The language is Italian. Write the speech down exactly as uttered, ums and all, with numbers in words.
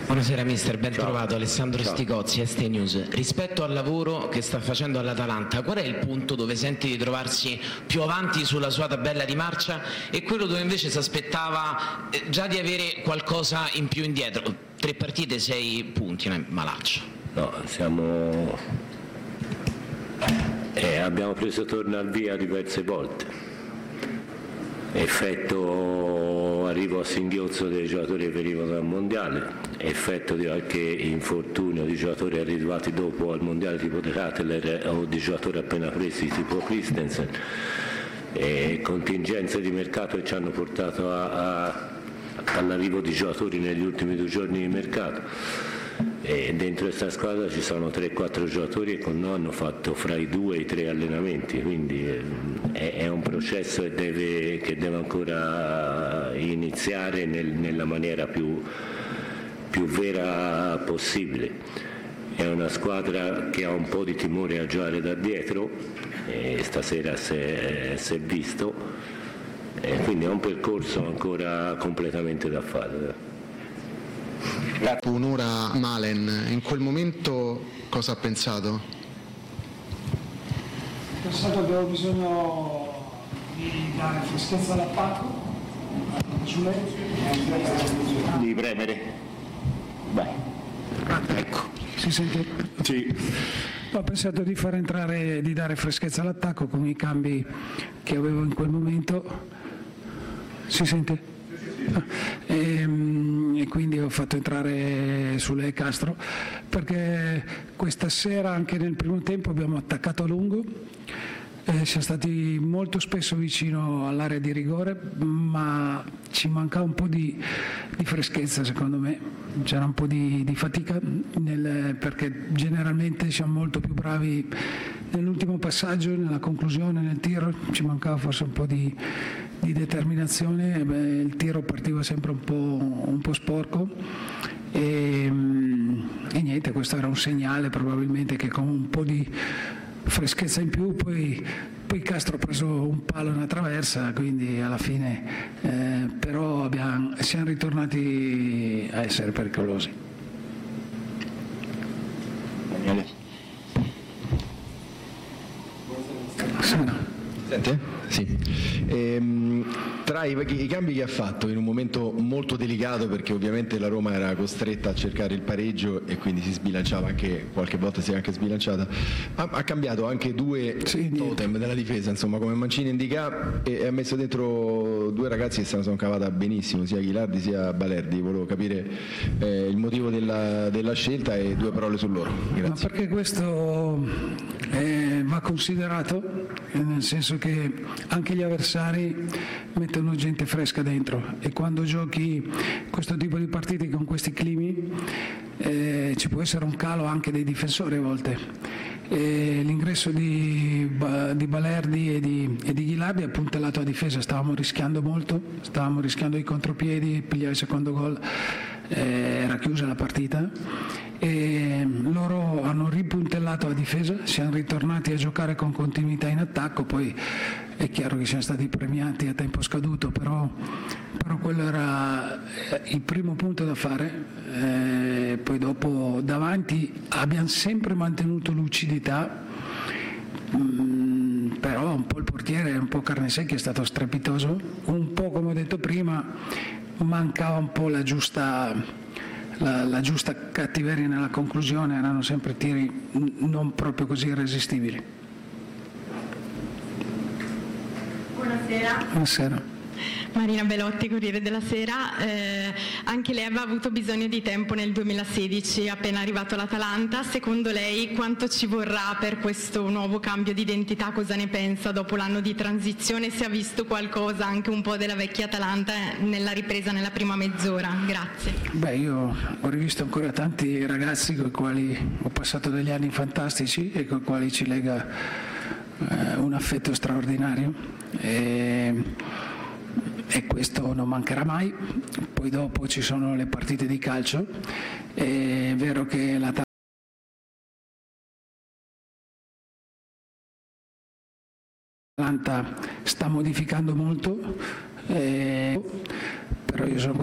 Buonasera mister, ben Ciao. trovato. Alessandro Ciao. Sticozzi, S T News. Rispetto al lavoro che sta facendo all'Atalanta, qual è il punto dove senti di trovarsi più avanti sulla sua tabella di marcia e quello dove invece si aspettava eh, già di avere qualcosa in più indietro? Tre partite, sei punti, no? Malaccio. No, siamo... Eh, abbiamo preso torno al via diverse volte. Effetto arrivo a singhiozzo dei giocatori che venivano dal mondiale, effetto di qualche infortunio di giocatori arrivati dopo al mondiale tipo De Ketelaere o di giocatori appena presi tipo Christensen, e contingenze di mercato che ci hanno portato a, a, all'arrivo di giocatori negli ultimi due giorni di mercato. E dentro questa squadra ci sono tre quattro giocatori che con noi hanno fatto fra i due e i tre allenamenti, quindi è, è un processo che deve, che deve ancora iniziare nel, nella maniera più, più vera possibile. È una squadra che ha un po' di timore a giocare da dietro, e stasera si è, si è visto, e quindi è un percorso ancora completamente da fare. Un'ora Malen, in quel momento cosa ha pensato? Ho pensato che avevo bisogno di dare freschezza all'attacco, Devi premere? Vai. ecco, si sente? Sì. Ho pensato di far entrare, di dare freschezza all'attacco con i cambi che avevo in quel momento. Si sente? Ah, e, e quindi ho fatto entrare Sule e Castro, perché questa sera anche nel primo tempo abbiamo attaccato a lungo, eh, siamo stati molto spesso vicino all'area di rigore, ma ci manca un po' di, di freschezza, secondo me c'era un po' di, di fatica nel, perché generalmente siamo molto più bravi nell'ultimo passaggio, nella conclusione, nel tiro, ci mancava forse un po' di di determinazione. Beh, il tiro partiva sempre un po', un po' sporco e, e niente, questo era un segnale probabilmente che con un po' di freschezza in più poi, poi Castro ha preso un palo e una traversa, quindi alla fine eh, però abbiamo, siamo ritornati a essere pericolosi. Daniele. Sente? Sì. Ehm, tra i, i cambi che ha fatto in un momento molto delicato, perché ovviamente la Roma era costretta a cercare il pareggio e quindi si sbilanciava anche, qualche volta si è anche sbilanciata, ha, ha cambiato anche due sì, totem della difesa, insomma, come Mancini indica, e, e ha messo dentro due ragazzi che se la sono cavata benissimo, sia Ghilardi sia Balerdi. Volevo capire eh, il motivo della, della scelta e due parole su loro. Grazie. Ma perché questo eh, va considerato, eh, nel senso che anche gli avversari mettono gente fresca dentro, e quando giochi questo tipo di partite con questi climi eh, ci può essere un calo anche dei difensori a volte. E l'ingresso di, di Balerdi e di, e di Ghilardi ha puntellato a difesa, stavamo rischiando molto, stavamo rischiando i contropiedi, pigliare il secondo gol, eh, era chiusa la partita e loro hanno ripuntellato a difesa, siamo ritornati a giocare con continuità in attacco. Poi è chiaro che siamo stati premiati a tempo scaduto, però, però quello era il primo punto da fare. Eh, poi dopo davanti abbiamo sempre mantenuto lucidità, mm, però un po' il portiere, un po' Carnesecchi è stato strepitoso, un po' come ho detto prima mancava un po' la giusta La, la giusta cattiveria nella conclusione, erano sempre tiri non proprio così irresistibili. Buonasera. Buonasera. Marina Belotti, Corriere della Sera. Eh, anche lei aveva avuto bisogno di tempo nel duemilasedici, appena arrivato all'Atalanta. Secondo lei quanto ci vorrà per questo nuovo cambio di identità? Cosa ne pensa dopo l'anno di transizione? Se ha visto qualcosa anche un po' della vecchia Atalanta nella ripresa nella prima mezz'ora? Grazie. Beh, io ho rivisto ancora tanti ragazzi con i quali ho passato degli anni fantastici e con i quali ci lega eh, un affetto straordinario. E... e questo non mancherà mai. Poi dopo ci sono le partite di calcio, è vero che l'Atalanta sta modificando molto, eh, però io sono